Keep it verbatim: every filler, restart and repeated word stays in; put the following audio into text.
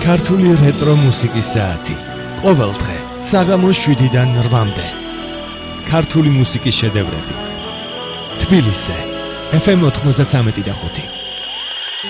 ქართული რეტრო მუსიკის საათი. ყოველდღე საღამოს შვიდიდან რვამდე. ქართული მუსიკის შედევრები. თბილისზე ეფ ემ ოთხმოცდათვრამეტი და ხუთი.